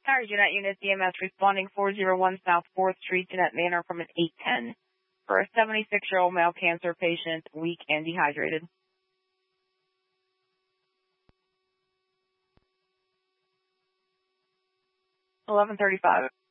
Sorry, Jeanette Unit, EMS responding 401 South 4th Street, Jeanette Manor from an 810 for a 76-year-old male cancer patient, weak and dehydrated. 11:35.